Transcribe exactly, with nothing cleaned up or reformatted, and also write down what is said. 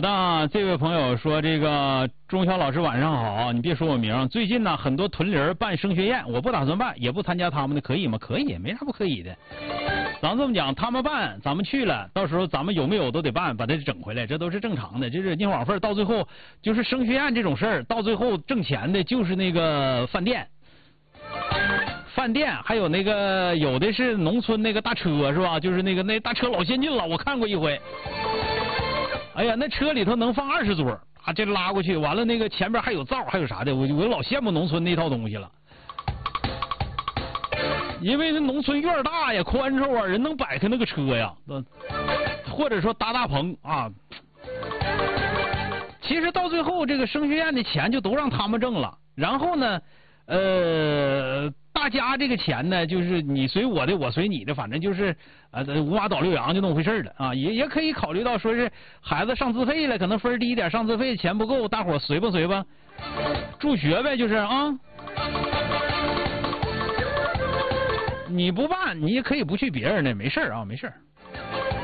的，这位朋友说这个钟晓老师晚上好，你别说我名，最近呢很多屯里办升学宴，我不打算办，也不参加他们的，可以吗？可以，没啥不可以的。咱这么讲，他们办，咱们去了，到时候咱们有没有都得办，把它整回来，这都是正常的。就是宁枉费，到最后就是升学宴这种事儿，到最后挣钱的就是那个饭店。饭店还有那个有的是农村那个大车是吧？就是那个那大车老先进了，我看过一回。哎呀，那车里头能放二十桌啊，这拉过去，完了那个前边还有灶，还有啥的，我我老羡慕农村那套东西了。因为那农村院大呀，宽敞啊，人能摆开那个车呀，或者说搭大棚啊。其实到最后，这个升学宴的钱就都让他们挣了，然后呢，呃。大家这个钱呢，就是你随我的，我随你的，反正就是呃五马倒六羊就那么回事了啊。也也可以考虑到说是孩子上自费了，可能分低一点，上自费钱不够，大伙随吧随吧，助学呗，就是啊。你不办，你也可以不去别人的，没事啊，没事。